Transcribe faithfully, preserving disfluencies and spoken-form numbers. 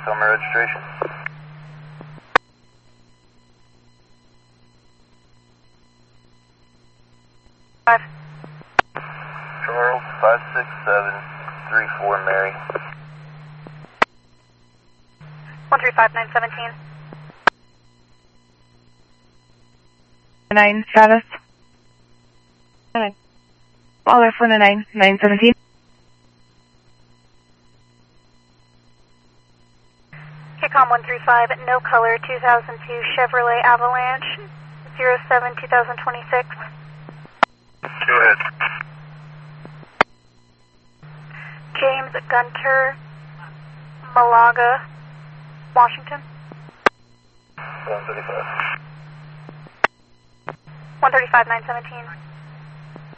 Tell me registration. Five. Charles, five six seven three four Mary. One three five nine seventeen. Nine status. Nine. Caller for the nine nine seventeen. KCOM one three five, no color, two thousand two Chevrolet Avalanche, zero seven two thousand twenty-six. Go ahead. James Gunter, Malaga, Washington. one thirty-five. one thirty-five nine seventeen.